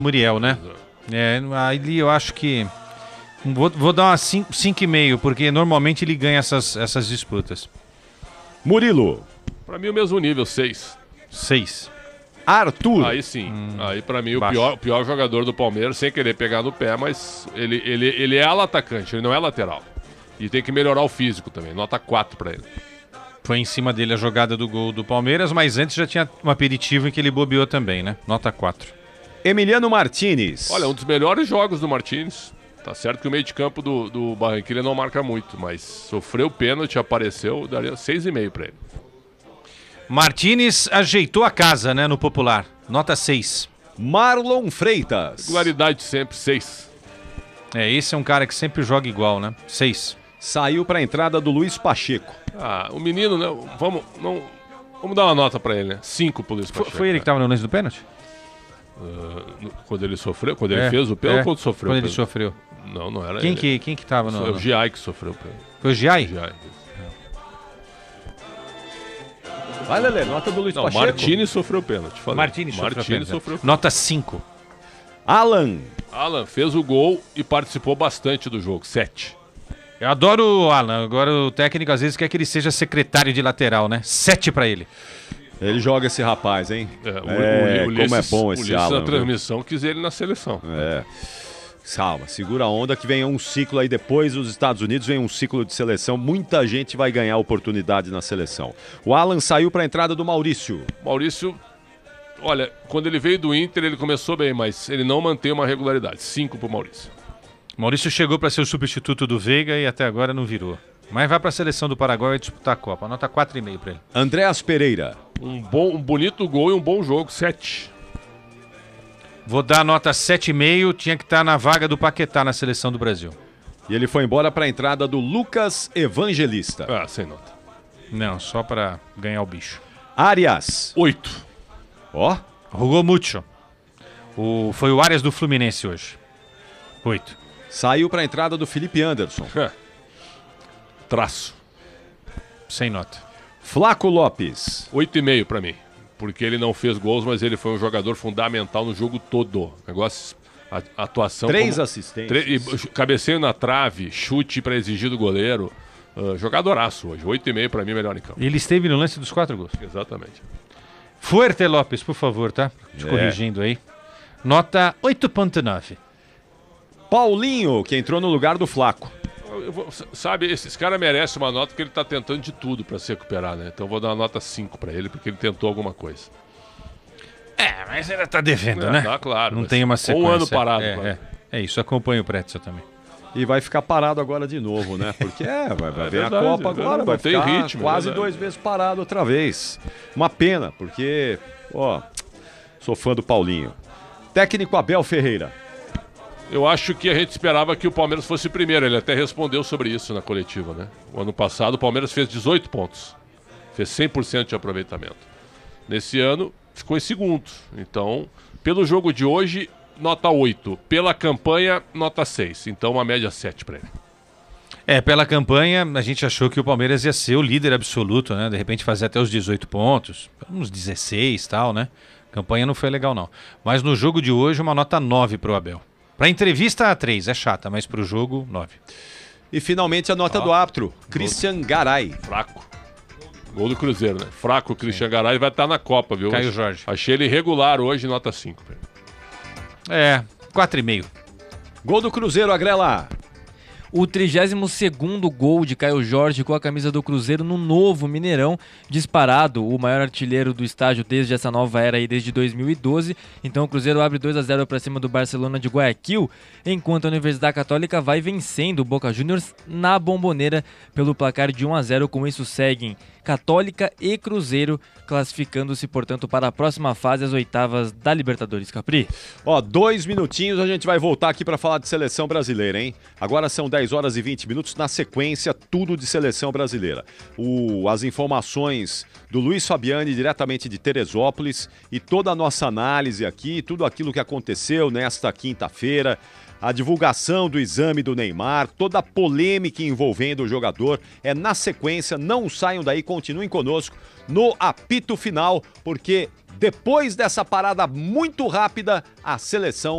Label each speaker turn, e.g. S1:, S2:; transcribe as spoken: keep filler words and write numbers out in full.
S1: Muriel, né? É, ali eu acho que... Vou, vou dar uma cinco vírgula cinco, porque normalmente ele ganha essas, essas disputas.
S2: Murilo.
S3: Pra mim o mesmo nível, seis.
S1: seis.
S2: Arthur.
S3: Aí sim. Hum, aí pra mim o
S1: baixo.
S3: pior, o pior jogador do Palmeiras, sem querer pegar no pé, mas ele, ele, ele é ala atacante, ele não é lateral. E tem que melhorar o físico também. Nota quatro pra ele.
S1: Foi em cima dele a jogada do gol do Palmeiras, mas antes já tinha um aperitivo em que ele bobeou também, né? Nota quatro.
S2: Emiliano Martinez.
S3: Olha, um dos melhores jogos do Martinez. Tá certo que o meio de campo do, do Barranquilla não marca muito, mas sofreu pênalti, apareceu, daria seis e meio pra ele.
S1: Martinez ajeitou a casa, né, no popular. Nota seis.
S2: Marlon Freitas.
S3: Regularidade sempre, seis.
S1: É, esse é um cara que sempre joga igual, né? seis.
S2: Saiu pra entrada do Luiz Pacheco.
S3: Ah, o menino, né? Vamos, não, vamos dar uma nota pra ele, né? cinco pro Luiz Pacheco.
S1: Foi, foi ele que tava no lance do pênalti?
S3: Uh, quando ele sofreu? Quando
S1: é,
S3: ele fez o pênalti
S1: é,
S3: ou quando sofreu?
S1: Quando ele sofreu.
S3: Não, não era
S1: quem
S3: ele.
S1: Que, quem que tava no...
S3: Foi o Giai que sofreu o pênalti.
S1: Foi o Giai?
S3: Giai.
S2: Vai, Lelê, nota do Luiz
S3: não,
S2: Pacheco.
S3: Martini sofreu o pênalti. Falei.
S1: Martini sofreu
S3: Martini
S1: pênalti.
S3: sofreu pênalti.
S1: Nota cinco.
S2: Alan.
S3: Alan fez o gol e participou bastante do jogo. sete.
S1: Eu adoro o Alan. Agora o técnico às vezes quer que ele seja secretário de lateral, né? sete pra ele.
S2: Ele joga esse rapaz, hein?
S3: É, o,
S2: é,
S3: o, o Ulisses,
S2: como é bom esse
S3: Ulisses
S2: Alan.
S3: na transmissão viu? Quis ele na seleção.
S2: É. Calma, segura a onda que vem um ciclo aí depois dos Estados Unidos, vem um ciclo de seleção, muita gente vai ganhar oportunidade na seleção. O Alan saiu para a entrada do Maurício.
S3: Maurício, olha, quando ele veio do Inter ele começou bem, mas ele não mantém uma regularidade. cinco pro Maurício.
S1: Maurício chegou para ser o substituto do Veiga e até agora não virou. Mas vai para a seleção do Paraguai e disputar a Copa. Nota quatro e meio para ele.
S2: Andréas Pereira.
S3: Um, bom, um bonito gol e um bom jogo, sete.
S1: Vou dar nota sete e meio, tinha que estar na vaga do Paquetá na seleção do Brasil.
S2: E ele foi embora para a entrada do Lucas Evangelista.
S3: Ah, sem nota.
S1: Não, só para ganhar o bicho.
S2: Arias.
S3: oito.
S2: Ó.
S1: Jogou muito. O, foi o Arias do Fluminense hoje. oito.
S2: Saiu para a entrada do Felipe Anderson.
S3: Traço.
S1: Sem nota.
S2: Flaco Lopes.
S3: oito e meio para mim. Porque ele não fez gols, mas ele foi um jogador fundamental no jogo todo. Negócio, a, a atuação...
S2: Três
S3: como,
S2: assistências.
S3: Tre, cabeceio na trave, chute para exigir do goleiro. Uh, jogadoraço hoje. oito e meio para mim, melhor em campo.
S1: Ele esteve no lance dos quatro gols.
S3: Exatamente.
S1: Fuerte Lopes, por favor, tá? Te
S2: É.
S1: corrigindo aí. Nota oito ponto nove.
S2: Paulinho, que entrou no lugar do Flaco.
S3: Eu vou, sabe, esses caras merecem uma nota porque ele tá tentando de tudo para se recuperar, né? Então eu vou dar uma nota cinco para ele, porque ele tentou alguma coisa.
S1: É, mas ainda tá devendo,
S3: É,
S1: né?
S3: tá, claro.
S1: Não tem uma sequência.
S3: Um ano parado.
S1: É, é, é isso, acompanha o Pretzel também.
S2: E vai ficar parado agora de novo, né? Porque é, vai, vai
S3: É
S2: vir
S3: verdade,
S2: a Copa
S3: é
S2: agora,
S3: verdade,
S2: vai
S3: não tem
S2: ficar
S3: ritmo,
S2: quase
S3: é verdade.
S2: dois meses parado outra vez. Uma pena, porque, ó, sou fã do Paulinho. Técnico Abel Ferreira.
S3: Eu acho que a gente esperava que o Palmeiras fosse primeiro. Ele até respondeu sobre isso na coletiva, né? O ano passado o Palmeiras fez dezoito pontos. Fez cem por cento de aproveitamento. Nesse ano ficou em segundo. Então, pelo jogo de hoje, nota oito. Pela campanha, nota seis. Então, uma média sete para ele.
S1: É, pela campanha, a gente achou que o Palmeiras ia ser o líder absoluto, né? De repente fazer até os dezoito pontos, uns dezesseis e tal, né? A campanha não foi legal, não. Mas no jogo de hoje, uma nota nove pro Abel. Pra entrevista, três, é chata, mas pro jogo, nove.
S2: E finalmente a nota
S3: Ah,
S2: do árbitro, Christian Garay.
S3: Fraco. Gol do Cruzeiro, né? Fraco o Christian Garay vai estar na Copa, viu?
S1: Caio Jorge.
S3: Achei ele irregular hoje, nota cinco.
S1: É, quatro e meio.
S2: Gol do Cruzeiro, Agrela.
S4: O trigésimo segundo gol de Caio Jorge com a camisa do Cruzeiro no novo Mineirão, disparado, o maior artilheiro do estádio desde essa nova era aí, desde dois mil e doze. Então o Cruzeiro abre dois a zero para cima do Barcelona de Guayaquil, enquanto a Universidade Católica vai vencendo o Boca Juniors na Bomboneira pelo placar de um a zero. Com isso seguem Católica e Cruzeiro, classificando-se, portanto, para a próxima fase, as oitavas da Libertadores. Capri.
S2: Ó, dois minutinhos, a gente vai voltar aqui para falar de seleção brasileira, hein? Agora são dez horas e vinte minutos, na sequência, tudo de seleção brasileira. O, as informações do Luiz Fabiani, diretamente de Teresópolis, e toda a nossa análise aqui, tudo aquilo que aconteceu nesta quinta-feira, a divulgação do exame do Neymar, toda a polêmica envolvendo o jogador, é na sequência, não saiam daí. continuem conosco no apito final, porque depois dessa parada muito rápida, a seleção